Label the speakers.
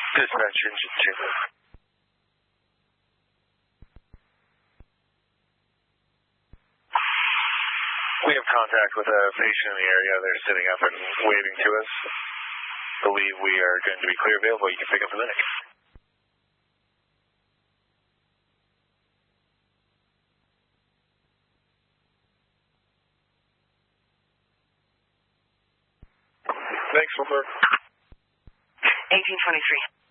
Speaker 1: Dispatch engine 2. We have contact with a patient in the area. They're sitting up and waving to us. Believe we are going to be clear available. You can pick up the medic. Thanks, Wilbur.
Speaker 2: 1823.